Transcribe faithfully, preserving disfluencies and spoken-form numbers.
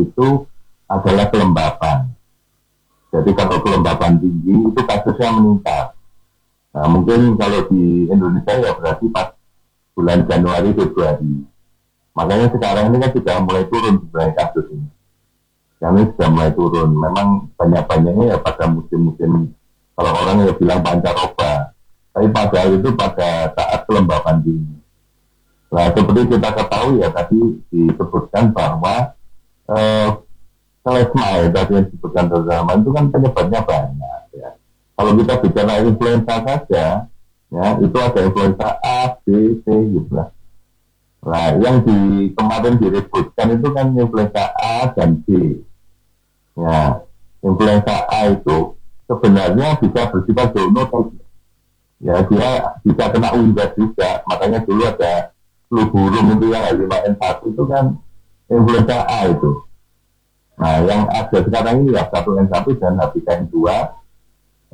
itu adalah kelembapan. Jadi kalau kelembapan tinggi itu kasusnya meningkat. Nah, mungkin kalau di Indonesia ya berarti pas bulan Januari Februari. Makanya sekarang ini kan sudah mulai turun sebenarnya kasus ini. Kami sudah mulai turun. Memang banyak-banyaknya ya pada musim-musim, kalau orang ya bilang pancaroba. Tapi padahal itu pada saat kelembapan tinggi. Nah, seperti kita ketahui ya tadi disebutkan bahwa eh, selesma ya tadi yang disebutkan bersama itu kan penyebabnya banyak ya. Kalau kita bicara influenza saja, ya itu ada influenza A, B, C gitu lah. Nah, yang di kemarin diributkan itu kan influenza A dan B. Ya, influenza A itu sebenarnya bisa bersifat zoonotik. Ya, dia bisa kena unggas juga. Makanya dulu ada flu burung itu yang H lima N satu itu kan influenza A itu. Nah, yang ada sekarang ini ya H satu N satu dan H tiga N dua